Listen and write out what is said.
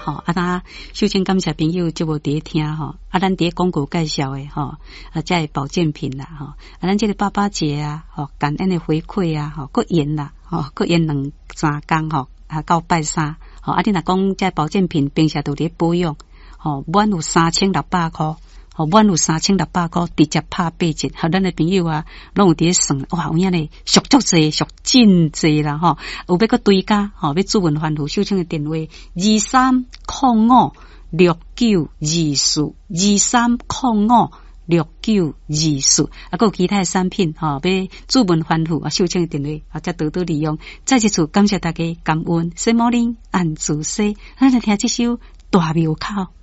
吼，咱首先感谢朋友就无伫听吼，咱伫广告介绍的吼，这保健品啦吼，咱这个爸爸节啊，吼，感恩的回馈啊，吼，各延啦，吼，各延2-3天吼，到拜3，吼，你若讲这保健品平时都伫保养，吼，满有3600块。哦，满有3600块，直接拍8折。和咱的朋友啊，拢有伫算，哇，有影咧，俗足济，俗真济啦吼。有要个追加，吼，要主文欢呼秀清的电话23056924，23056924。啊，还有其他的产品，吼，要主文欢呼啊，秀清的电话啊，才多多利用。再一次感谢大家，感恩，西摩林安主西，咱来听这首大庙口。